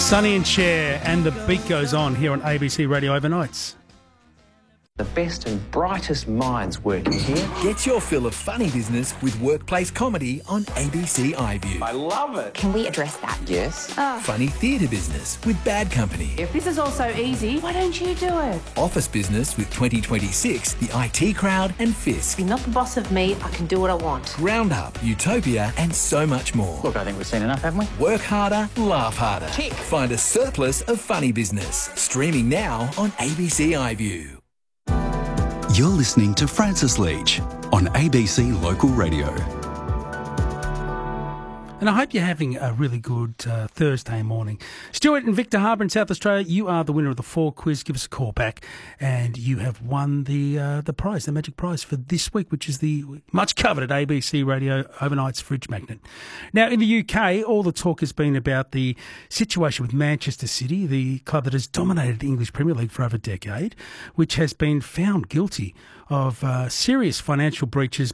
Sonny and Cher, and the beat goes on here on ABC Radio Overnights. The best and brightest minds working here. Get your fill of funny business with workplace comedy on ABC iView. I love it. Can we address that? Yes. Funny theatre business with Bad Company. If this is all so easy, why don't you do it? Office business with 2026, the IT Crowd and Fisk. You're not the boss of me, I can do what I want. Roundup, Utopia and so much more. Look, I think we've seen enough, haven't we? Work harder, laugh harder. Tick. Find a surplus of funny business. Streaming now on ABC iView. You're listening to Francis Leach on ABC Local Radio. And I hope you're having a really good Thursday morning. Stuart in Victor Harbour in South Australia, you are the winner of the 4 quiz. Give us a call back, and you have won the prize, the magic prize for this week, which is the much coveted ABC Radio Overnights fridge magnet. Now, in the UK, all the talk has been about the situation with Manchester City, the club that has dominated the English Premier League for over a decade, which has been found guilty of serious financial breaches